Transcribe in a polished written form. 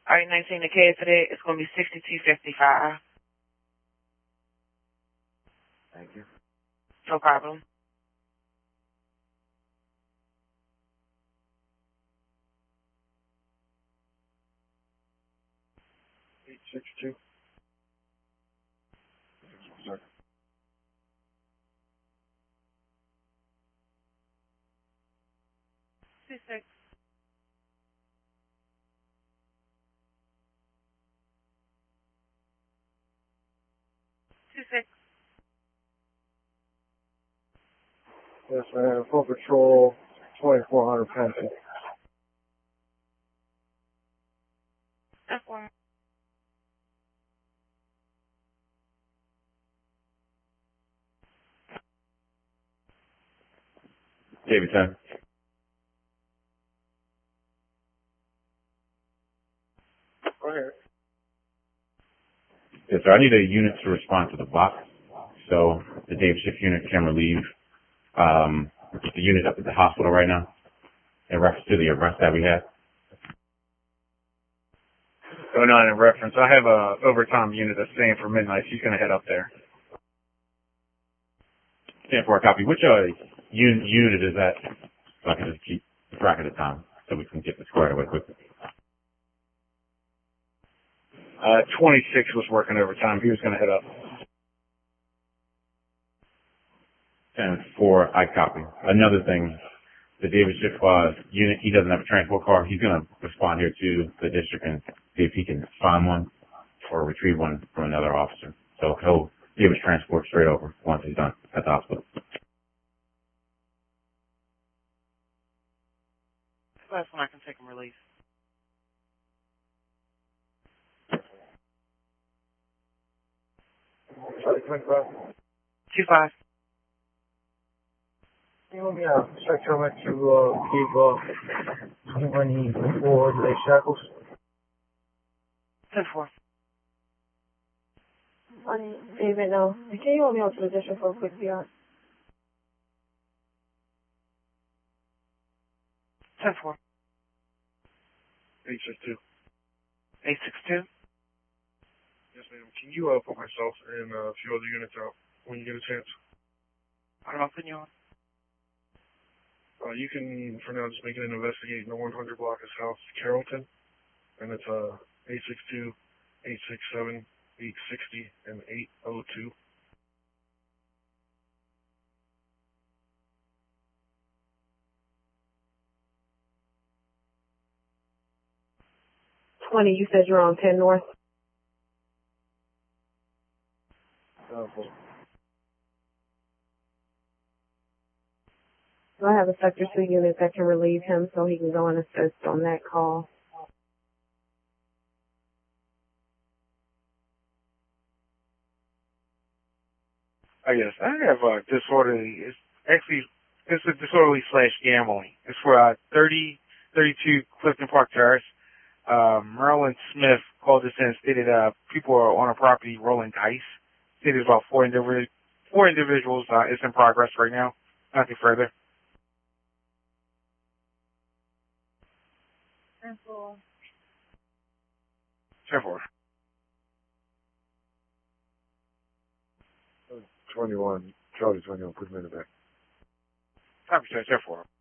All right, 19 to K today. It's going to be 6255. Thank you. No problem. Eight 6-2. Sorry. 26. 26. Yes, man. Full patrol, 2400 pencil. That's one. David 10. Go ahead. Yes, sir. I need a unit to respond to the box. So the Dave Schiff unit can relieve the unit up at the hospital right now in reference to the arrest that we had. Oh, not in reference. I have a overtime unit that's staying for midnight. She's going to head up there. 10-4 copy. Which unit is that? So I can just keep track of the time so we can get this squared away quickly. 26 was working overtime. He was going to head up. 10-4, I copy. Another thing, the David Schiff unit, he doesn't have a transport car. He's going to respond here to the district and see if he can find one or retrieve one from another officer. So he'll give his transport straight over once he's done at the hospital. That's when I can take him release. Sorry, 25. 25. Yeah, structure what you keep when he forward the shackles. 10-4. Honey, David, no. Can you hold me on to the district for a quick PR? 10-4. 862. 862. Yes, ma'am. Can you put myself and a few other units out when you get a chance? What am I putting you on? You can, for now, just make it an investigate in the 100 block of South Carrollton, and it's 862, 867, 860, and 802. You said you're on 10 North. So I have a Sector 2 unit that can relieve him so he can go and assist on that call. Yes, I have disorderly. It's actually, it's a disorderly / gambling. It's for 3032 Clifton Park Terrace. Merlin Smith called us in and stated people are on a property rolling dice. Stated about four individuals. It's in progress right now. Nothing further. 10-4. 10-4. 21, Charlie 21, put him in the back. Copy, sir. 10-4.